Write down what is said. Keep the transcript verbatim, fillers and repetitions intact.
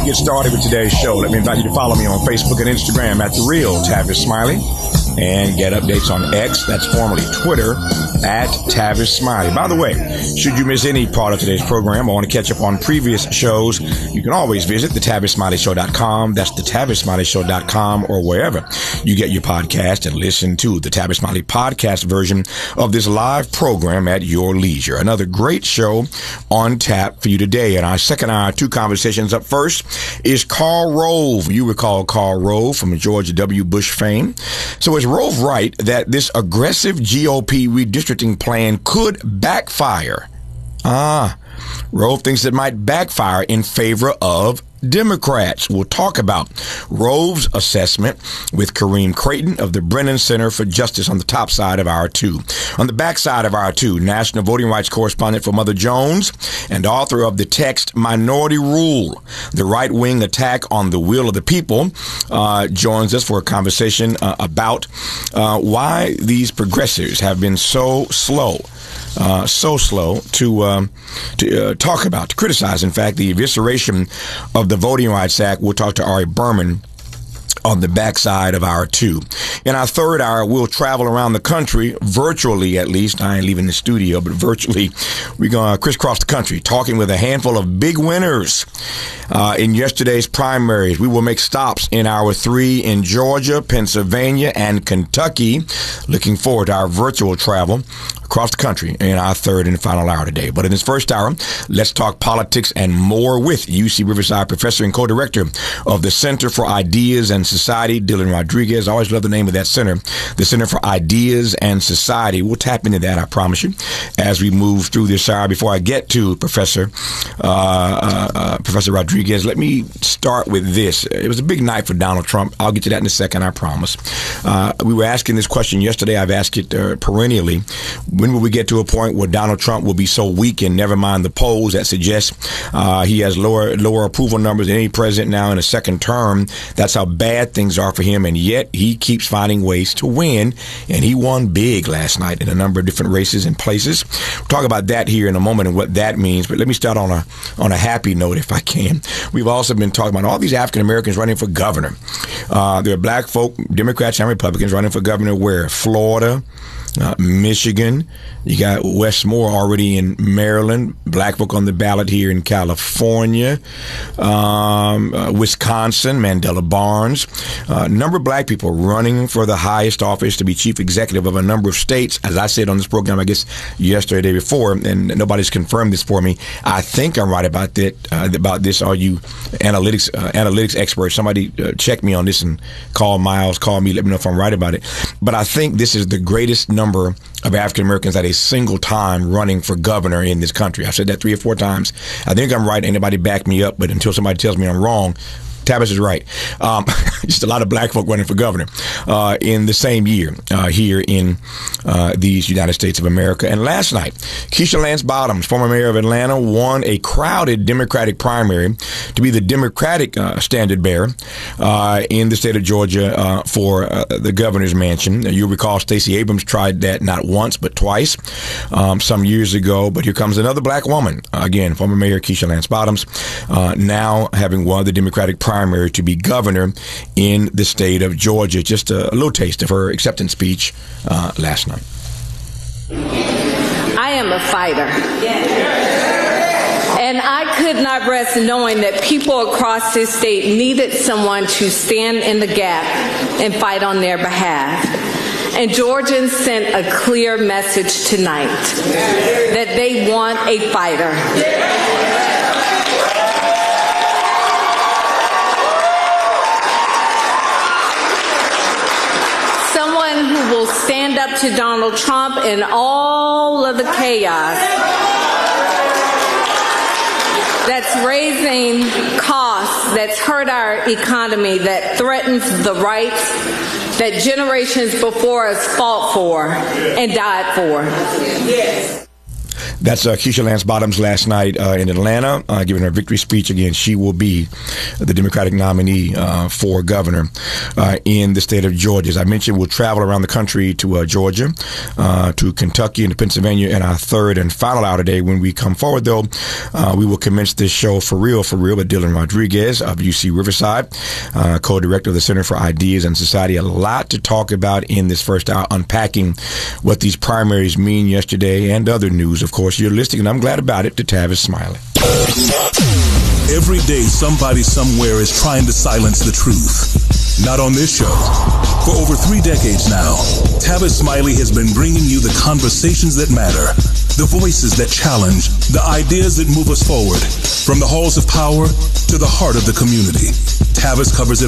get started with today's show, let me invite you to follow me on Facebook and Instagram at The Real Tavis Smiley, and get updates on X, that's formerly Twitter, at Tavis Smiley. By the way, should you miss any part of today's program or want to catch up on previous shows, you can always visit the tavis smiley show dot com. That's the tavis smiley show dot com, or wherever you get your podcast, and listen to the Tavis Smiley podcast version of this live program at your leisure. Another great show on tap for you today. And our second hour, two conversations. Up first is Karl Rove. You recall Karl Rove from George W. Bush fame. So is Rove right that this aggressive G O P redistricting plan could backfire? Ah, Rove thinks it might backfire in favor of Democrats. We'll talk about Rove's assessment with Kareem Creighton of the Brennan Center for Justice on the top side of hour two. On the back side of hour two, national voting rights correspondent for Mother Jones and author of the text Minority Rule, the right-wing attack on the will of the people, uh, joins us for a conversation uh, about uh, why these progressives have been so slow Uh, so slow to um, to uh, talk about, to criticize, in fact, the evisceration of the Voting Rights Act. We'll talk to Ari Berman on the backside of hour two. In our third hour, we'll travel around the country, virtually at least. I ain't leaving the studio, but virtually. We're going to crisscross the country, talking with a handful of big winners uh, in yesterday's primaries. We will make stops in hour three in Georgia, Pennsylvania, and Kentucky. Looking forward to our virtual travel across the country in our third and final hour today. But in this first hour, let's talk politics and more with U C Riverside professor and co-director of the Center for Ideas and Society, Dylan Rodriguez. I always love the name of that center, the Center for Ideas and Society. We'll tap into that, I promise you, as we move through this hour. Before I get to Professor uh, uh, uh, Professor Rodriguez, let me start with this. It was a big night for Donald Trump. I'll get to that in a second, I promise. Uh, we were asking this question yesterday. I've asked it uh, perennially. When will we get to a point where Donald Trump will be so weakened, never mind the polls that suggest uh, he has lower lower approval numbers than any president now in a second term? That's how bad things are for him, and yet he keeps finding ways to win, and he won big last night in a number of different races and places. We'll talk about that here in a moment and what that means, but let me start on a on a happy note, if I can. We've also been talking about all these African Americans running for governor. Uh, there are black folk, Democrats and Republicans, running for governor where? Florida, Uh, Michigan. You got Wes Moore already in Maryland. Black folk on the ballot here in California. Um, uh, Wisconsin, Mandela Barnes. A uh, number of black people running for the highest office to be chief executive of a number of states. As I said on this program, I guess yesterday, the day before, and nobody's confirmed this for me. I think I'm right about that. Uh, about this. Are you analytics uh, analytics experts? Somebody uh, check me on this and call Miles, call me, let me know if I'm right about it. But I think this is the greatest number of African Americans at a single time running for governor in this country. I've said that three or four times. I think I'm right. Anybody back me up, but until somebody tells me I'm wrong, Tavis is right. Um, just a lot of black folk running for governor uh, in the same year uh, here in uh, these United States of America. And last night, Keisha Lance Bottoms, former mayor of Atlanta, won a crowded Democratic primary to be the Democratic uh, standard bearer uh, in the state of Georgia uh, for uh, the governor's mansion. You'll recall Stacey Abrams tried that not once but twice um, some years ago. But here comes another black woman, again, former mayor Keisha Lance Bottoms, uh, now having won the Democratic primary primary to be governor in the state of Georgia. Just a, a little taste of her acceptance speech uh, last night. I am a fighter. And I could not rest knowing that people across this state needed someone to stand in the gap and fight on their behalf. And Georgians sent a clear message tonight that they want a fighter. Who will stand up to Donald Trump in all of the chaos that's raising costs, that's hurt our economy, that threatens the rights that generations before us fought for and died for. Yes. That's uh, Keisha Lance Bottoms last night uh, in Atlanta, uh, giving her victory speech. Again, she will be the Democratic nominee uh, for governor uh, in the state of Georgia. As I mentioned, we'll travel around the country to uh, Georgia, uh, to Kentucky, and to Pennsylvania in our third and final hour today. When we come forward, though, uh, we will commence this show for real, for real with Dylan Rodriguez of U C Riverside, uh, co-director of the Center for Ideas and Society. A lot to talk about in this first hour, unpacking what these primaries mean yesterday and other news. Of course, you're listening, and I'm glad about it, to Tavis Smiley. Every day, somebody somewhere is trying to silence the truth. Not on this show. For over three decades now, Tavis Smiley has been bringing you the conversations that matter, the voices that challenge, the ideas that move us forward, from the halls of power to the heart of the community. Tavis covers it